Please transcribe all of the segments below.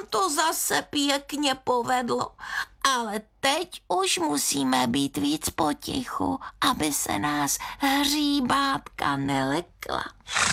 to zase pěkně povedlo. Ale teď už musíme být víc potichu, aby se nás hříbátka nelekla.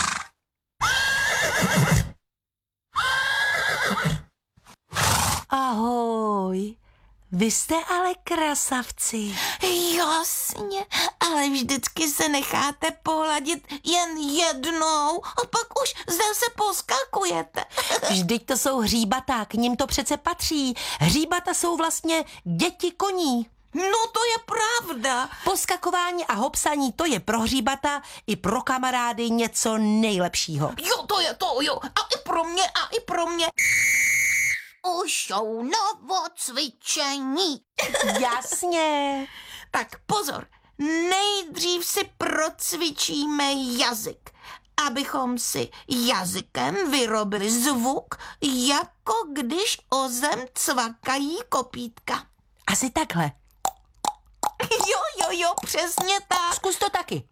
Ahoj, vy jste ale krasavci. Jasně, ale vždycky se necháte pohladit jen jednou a pak už zase poskakujete. Vždyť to jsou hříbata, k nim to přece patří. Hříbata jsou vlastně děti koní. No to je pravda. Poskakování a hopsaní, to je pro hříbata i pro kamarády něco nejlepšího. Jo, to je to, jo. A i pro mě. Už jsou novocvičení. Jasně. Tak pozor, nejdřív si procvičíme jazyk, abychom si jazykem vyrobili zvuk, jako když o zem cvakají kopítka. Asi takhle. Jo, přesně tak. Zkus to taky.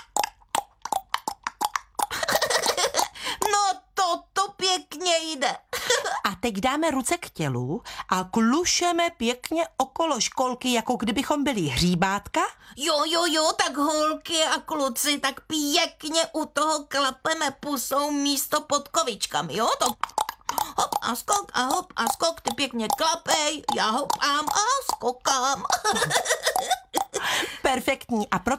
No to pěkně jde. A teď dáme ruce k tělu a klušeme pěkně okolo školky, jako kdybychom byli hříbátka. Jo, tak holky a kluci, tak pěkně u toho klapeme pusou místo pod kovičkami, jo? To hop a skok, ty pěkně klapej, já hopám a skokám. Perfektní. A pro